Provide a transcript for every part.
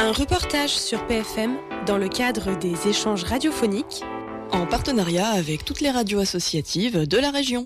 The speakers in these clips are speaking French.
Un reportage sur PFM dans le cadre des échanges radiophoniques en partenariat avec toutes les radios associatives de la région.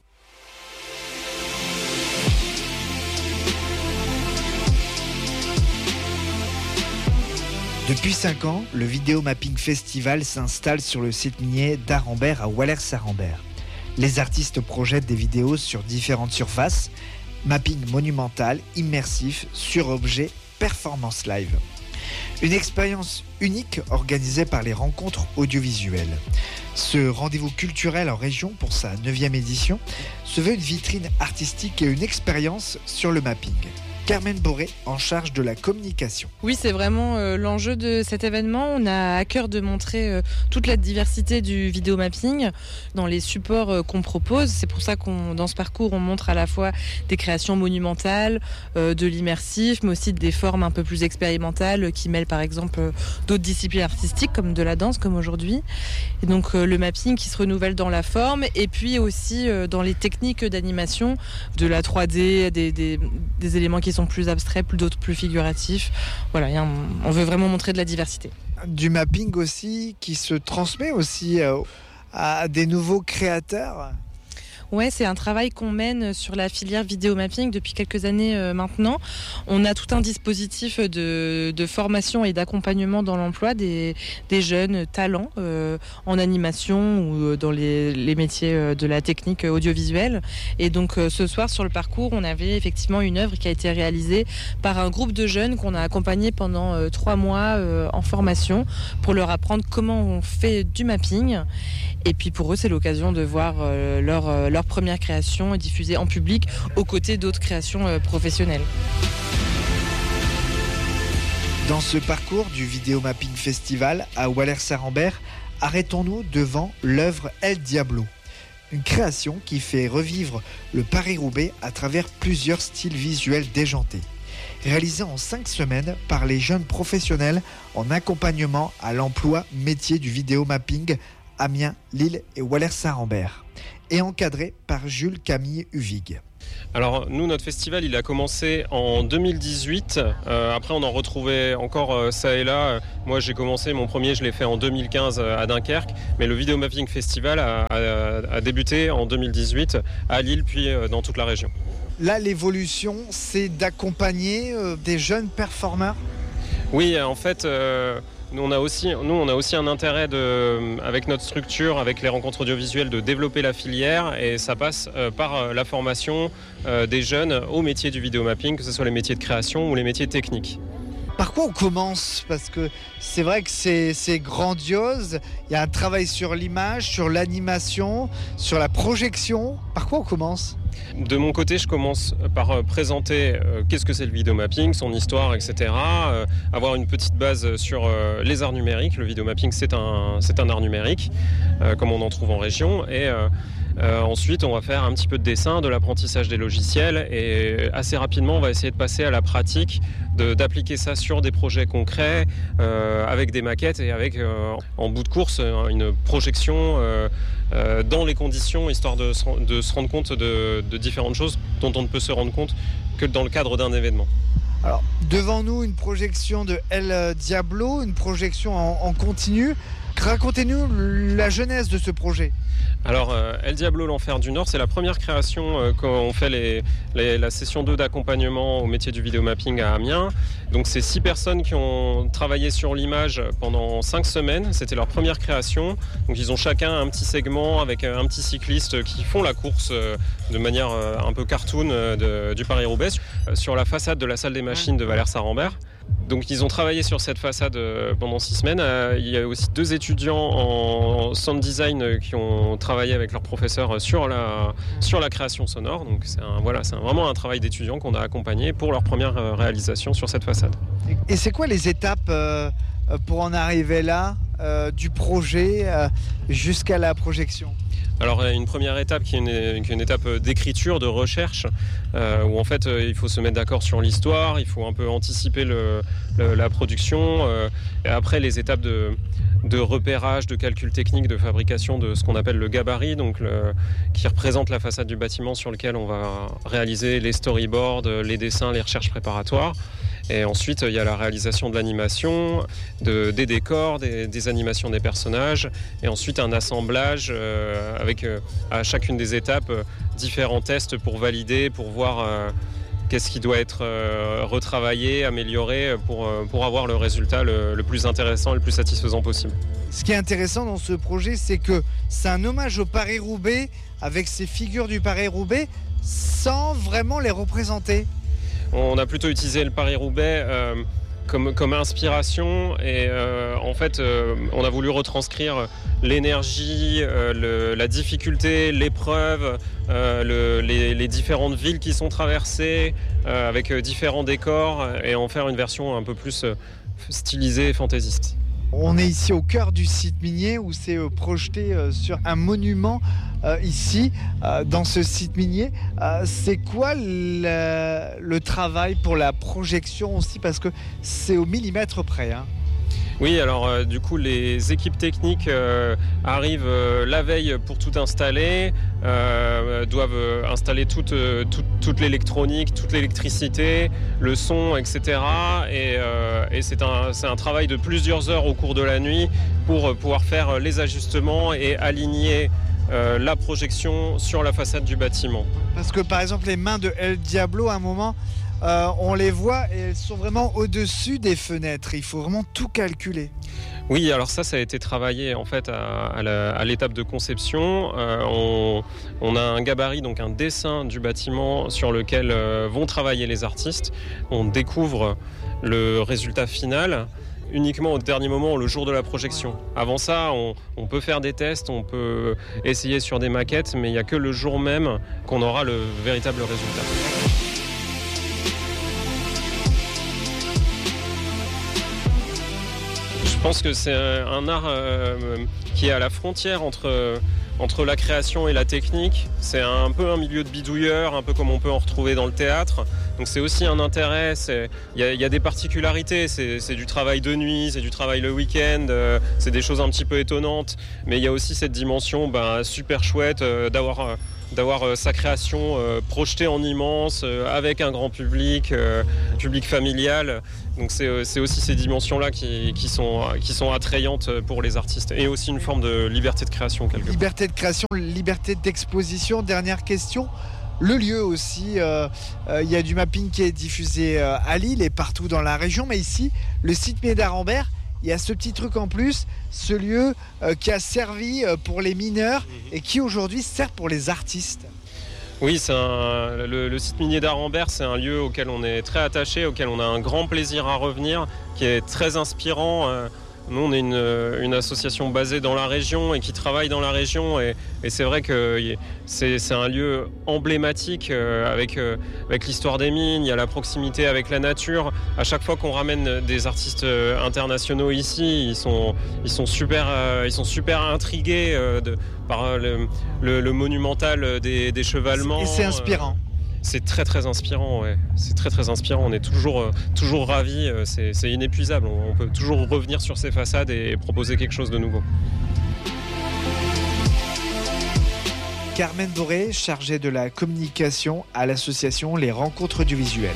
Depuis 5 ans, le Vidéo Mapping Festival s'installe sur le site minier d'Arambert à Walers-Arambert. Les artistes projettent des vidéos sur différentes surfaces, mapping monumental, immersif, sur objet, performance live. Une expérience unique organisée par les rencontres audiovisuelles. Ce rendez-vous culturel en région pour sa 9e édition se veut une vitrine artistique et une expérience sur le mapping. Carmen Boré, en charge de la communication. Oui, c'est vraiment l'enjeu de cet événement. On a à cœur de montrer toute la diversité du vidéomapping dans les supports qu'on propose. C'est pour ça dans ce parcours, on montre à la fois des créations monumentales, de l'immersif, mais aussi des formes un peu plus expérimentales qui mêlent par exemple d'autres disciplines artistiques comme de la danse, comme aujourd'hui. Et donc le mapping qui se renouvelle dans la forme et puis aussi dans les techniques d'animation, de la 3D, des éléments qui sont plus abstraits, d'autres plus figuratifs. Voilà, on veut vraiment montrer de la diversité. Du mapping aussi qui se transmet aussi à des nouveaux créateurs. Ouais, c'est un travail qu'on mène sur la filière vidéo mapping depuis quelques années maintenant. On a tout un dispositif de formation et d'accompagnement dans l'emploi des jeunes talents en animation ou dans les métiers de la technique audiovisuelle. Et donc ce soir sur le parcours, on avait effectivement une œuvre qui a été réalisée par un groupe de jeunes qu'on a accompagné pendant 3 mois en formation pour leur apprendre comment on fait du mapping. Et puis pour eux, c'est l'occasion de voir leur première création diffusée en public aux côtés d'autres créations professionnelles. Dans ce parcours du Vidéo Mapping Festival à Walers-Arambert, arrêtons-nous devant l'œuvre El Diablo. Une création qui fait revivre le Paris-Roubaix à travers plusieurs styles visuels déjantés. Réalisée en 5 semaines par les jeunes professionnels en accompagnement à l'emploi métier du vidéo mapping Amiens, Lille et Walers-Arambert, et encadré par Jules Camille Uvig. Alors nous, notre festival, il a commencé en 2018. Après, on en retrouvait encore ça et là. Moi, j'ai commencé, mon premier, je l'ai fait en 2015 à Dunkerque. Mais le Vidéo Mapping Festival a débuté en 2018 à Lille, puis dans toute la région. Là, l'évolution, c'est d'accompagner des jeunes performeurs. Oui, en fait... Nous, on a aussi un intérêt avec notre structure, avec les rencontres audiovisuelles, de développer la filière et ça passe par la formation des jeunes au métier du vidéomapping, que ce soit les métiers de création ou les métiers techniques. Par quoi on commence ? Parce que c'est vrai que c'est grandiose, il y a un travail sur l'image, sur l'animation, sur la projection. Par quoi on commence ? De mon côté, je commence par présenter qu'est-ce que c'est le vidéomapping, son histoire, etc. Avoir une petite base sur les arts numériques. Le vidéomapping, c'est un art numérique, comme on en trouve en région. Et ensuite, on va faire un petit peu de dessin, de l'apprentissage des logiciels. Et assez rapidement, on va essayer de passer à la pratique, d'appliquer ça sur des projets concrets, avec des maquettes et avec, en bout de course, une projection dans les conditions, histoire de se rendre compte de différentes choses dont on ne peut se rendre compte que dans le cadre d'un événement. Alors, devant nous, une projection de El Diablo, une projection en continu. Racontez-nous la genèse de ce projet. Alors, El Diablo, l'Enfer du Nord, c'est la première création quand on fait la session 2 d'accompagnement au métier du vidéomapping à Amiens. Donc, c'est 6 personnes qui ont travaillé sur l'image pendant 5 semaines. C'était leur première création. Donc, ils ont chacun un petit segment avec un petit cycliste qui font la course de manière un peu cartoon du Paris-Roubaix sur la façade de la salle des machines de Walers-Arambert. Donc ils ont travaillé sur cette façade pendant 6 semaines. Il y a aussi 2 étudiants en sound design qui ont travaillé avec leur professeur sur la création sonore. Donc c'est vraiment un travail d'étudiants qu'on a accompagné pour leur première réalisation sur cette façade. Et c'est quoi les étapes pour en arriver là, du projet jusqu'à la projection ? Alors une première étape qui est une étape d'écriture, de recherche, où en fait il faut se mettre d'accord sur l'histoire, il faut un peu anticiper la production, et après les étapes de repérage, de calcul technique, de fabrication de ce qu'on appelle le gabarit, donc qui représente la façade du bâtiment sur lequel on va réaliser les storyboards, les dessins, les recherches préparatoires. Et ensuite, il y a la réalisation de l'animation, des décors, des animations des personnages, et ensuite un assemblage avec à chacune des étapes différents tests pour valider, pour voir qu'est-ce qui doit être retravaillé, amélioré pour avoir le résultat le plus intéressant et le plus satisfaisant possible. Ce qui est intéressant dans ce projet, c'est que c'est un hommage au Paris-Roubaix avec ces figures du Paris-Roubaix sans vraiment les représenter. On a plutôt utilisé le Paris-Roubaix comme inspiration et en fait on a voulu retranscrire l'énergie, la difficulté, l'épreuve, les différentes villes qui sont traversées avec différents décors et en faire une version un peu plus stylisée et fantaisiste. On est ici au cœur du site minier où c'est projeté sur un monument ici, dans ce site minier. C'est quoi le travail pour la projection aussi? Parce que c'est au millimètre près. Hein. Oui, alors du coup les équipes techniques arrivent la veille pour tout installer, doivent installer toute l'électronique, toute l'électricité, le son, etc. Et c'est un travail de plusieurs heures au cours de la nuit pour pouvoir faire les ajustements et aligner la projection sur la façade du bâtiment. Parce que par exemple les mains de El Diablo à un moment... on les voit et elles sont vraiment au-dessus des fenêtres. Il faut vraiment tout calculer. Oui, alors ça a été travaillé en fait à l'étape de conception. On a un gabarit, donc un dessin du bâtiment sur lequel vont travailler les artistes. On découvre le résultat final uniquement au dernier moment, le jour de la projection. Avant ça, on peut faire des tests, on peut essayer sur des maquettes, mais il n'y a que le jour même qu'on aura le véritable résultat. Je pense que c'est un art qui est à la frontière entre la création et la technique. C'est un peu un milieu de bidouilleur, un peu comme on peut en retrouver dans le théâtre. Donc c'est aussi un intérêt, il y a des particularités, c'est du travail de nuit, c'est du travail le week-end, c'est des choses un petit peu étonnantes. Mais il y a aussi cette dimension super chouette d'avoir sa création projetée en immense, avec un grand public, public familial. Donc c'est aussi ces dimensions-là qui sont attrayantes pour les artistes. Et aussi une forme de liberté de création quelque part. Liberté de création, liberté d'exposition. Dernière question. Le lieu aussi, il y a du mapping qui est diffusé à Lille et partout dans la région. Mais ici, le site minier d'Arambert, il y a ce petit truc en plus, ce lieu qui a servi pour les mineurs et qui aujourd'hui sert pour les artistes. Oui, le site minier d'Arambert, c'est un lieu auquel on est très attaché, auquel on a un grand plaisir à revenir, qui est très inspirant. Nous, on est une association basée dans la région et qui travaille dans la région. Et c'est vrai que c'est un lieu emblématique avec l'histoire des mines. Il y a la proximité avec la nature. À chaque fois qu'on ramène des artistes internationaux ici, ils sont super intrigués par le monumental des chevalements. Et c'est inspirant. C'est très très inspirant, ouais. C'est très très inspirant. On est toujours ravis. C'est inépuisable. On peut toujours revenir sur ces façades et proposer quelque chose de nouveau. Carmen Boré, chargée de la communication à l'association Les Rencontres du Visuel.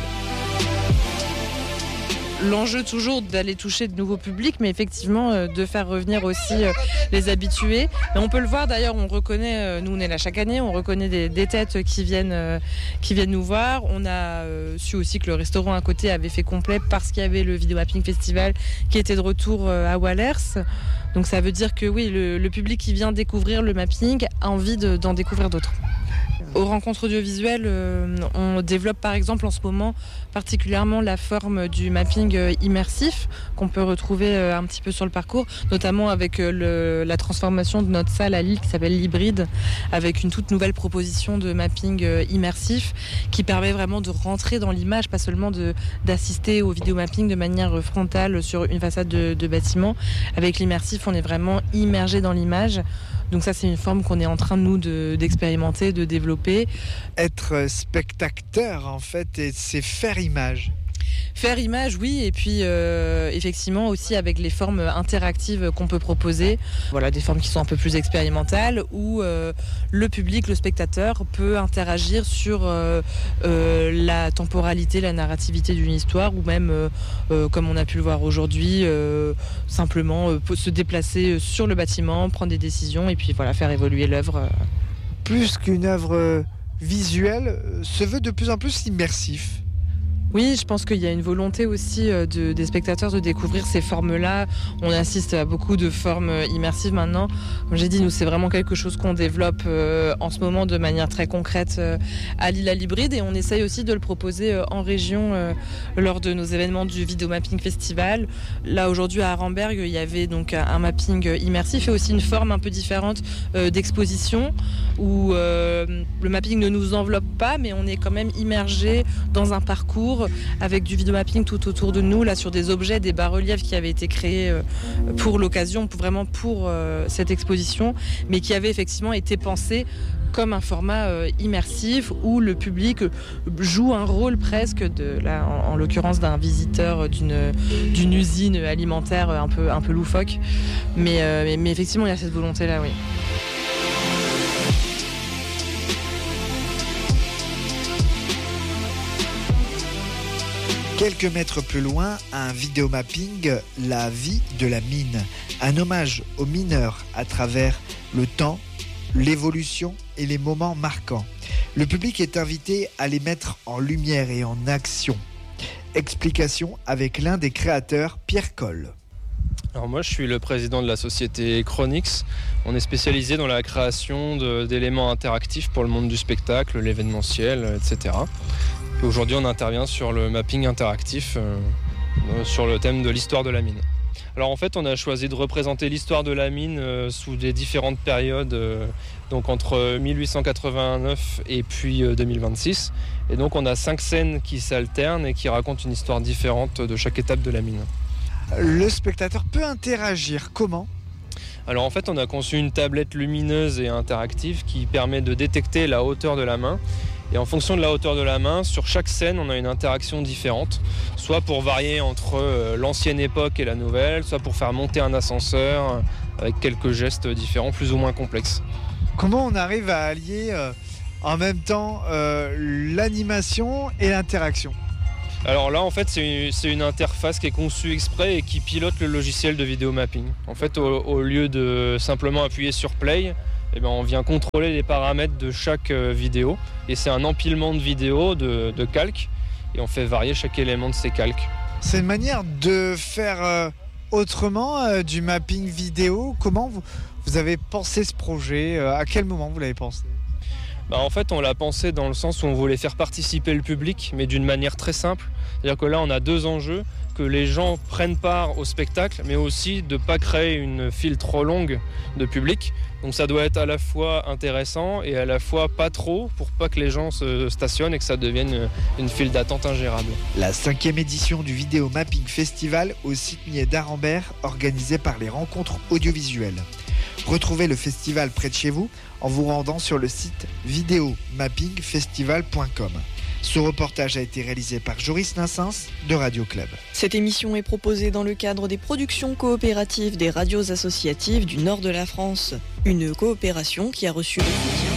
L'enjeu toujours d'aller toucher de nouveaux publics, mais effectivement de faire revenir aussi les habitués. Et on peut le voir d'ailleurs, on reconnaît, nous on est là chaque année, on reconnaît des têtes qui viennent nous voir. On a su aussi que le restaurant à côté avait fait complet parce qu'il y avait le Video Mapping Festival qui était de retour à Wallers. Donc ça veut dire que oui, le public qui vient découvrir le mapping a envie d'en découvrir d'autres. Aux rencontres audiovisuelles, on développe par exemple en ce moment particulièrement la forme du mapping immersif qu'on peut retrouver un petit peu sur le parcours, notamment avec la transformation de notre salle à Lille qui s'appelle l'Hybride, avec une toute nouvelle proposition de mapping immersif qui permet vraiment de rentrer dans l'image, pas seulement d'assister au vidéomapping de manière frontale sur une façade de bâtiment. Avec l'immersif, on est vraiment immergé dans l'image. Donc ça, c'est une forme qu'on est en train, nous, d'expérimenter, de développer. Être spectateur, en fait, c'est faire image. Faire image, oui, et puis effectivement aussi avec les formes interactives qu'on peut proposer, voilà, des formes qui sont un peu plus expérimentales, où le public, le spectateur peut interagir sur la temporalité, la narrativité d'une histoire, ou même, comme on a pu le voir aujourd'hui, simplement se déplacer sur le bâtiment, prendre des décisions, et puis voilà, faire évoluer l'œuvre. Plus qu'une œuvre visuelle, se veut de plus en plus immersif. Oui, je pense qu'il y a une volonté aussi des spectateurs de découvrir ces formes-là. On assiste à beaucoup de formes immersives maintenant. Comme j'ai dit, nous, c'est vraiment quelque chose qu'on développe en ce moment de manière très concrète à l'Île à l'Hybride, et on essaye aussi de le proposer en région lors de nos événements du Video Mapping Festival. Là, aujourd'hui, à Arenberg, il y avait donc un mapping immersif et aussi une forme un peu différente d'exposition où le mapping ne nous enveloppe pas, mais on est quand même immergé dans un parcours avec du vidéomapping tout autour de nous, là, sur des objets, des bas-reliefs qui avaient été créés pour l'occasion, vraiment pour cette exposition, mais qui avaient effectivement été pensés comme un format immersif où le public joue un rôle presque là, en l'occurrence d'un visiteur d'une usine alimentaire un peu loufoque, mais effectivement il y a cette volonté là, oui. Quelques mètres plus loin, un vidéomapping, la vie de la mine. Un hommage aux mineurs à travers le temps, l'évolution et les moments marquants. Le public est invité à les mettre en lumière et en action. Explication avec l'un des créateurs, Pierre Coll. Alors moi je suis le président de la société Chronix. On est spécialisé dans la création d'éléments interactifs pour le monde du spectacle, l'événementiel, etc. Et aujourd'hui on intervient sur le mapping interactif sur le thème de l'histoire de la mine. Alors en fait on a choisi de représenter l'histoire de la mine sous des différentes périodes, donc entre 1889 et puis 2026. Et donc on a 5 scènes qui s'alternent et qui racontent une histoire différente de chaque étape de la mine. Le spectateur peut interagir comment ? Alors en fait on a conçu une tablette lumineuse et interactive qui permet de détecter la hauteur de la main. Et en fonction de la hauteur de la main, sur chaque scène, on a une interaction différente, soit pour varier entre l'ancienne époque et la nouvelle, soit pour faire monter un ascenseur avec quelques gestes différents, plus ou moins complexes. Comment on arrive à allier en même temps l'animation et l'interaction ? Alors là, en fait, c'est une interface qui est conçue exprès et qui pilote le logiciel de vidéomapping. En fait, au lieu de simplement appuyer sur play, eh bien, on vient contrôler les paramètres de chaque vidéo. Et c'est un empilement de vidéos, de calques, et on fait varier chaque élément de ces calques. C'est une manière de faire autrement du mapping vidéo. Comment vous avez pensé ce projet ? À quel moment vous l'avez pensé ? En fait, on l'a pensé dans le sens où on voulait faire participer le public, mais d'une manière très simple. C'est-à-dire que là, on a 2 enjeux, que les gens prennent part au spectacle, mais aussi de ne pas créer une file trop longue de public. Donc ça doit être à la fois intéressant et à la fois pas trop, pour pas que les gens se stationnent et que ça devienne une file d'attente ingérable. La 5e édition du Video Mapping Festival au site minier d'Arenberg, organisée par les rencontres audiovisuelles. Retrouvez le festival près de chez vous en vous rendant sur le site videomappingfestival.com. Ce reportage a été réalisé par Joris Nassens de Radio Club. Cette émission est proposée dans le cadre des productions coopératives des radios associatives du nord de la France. Une coopération qui a reçu le soutien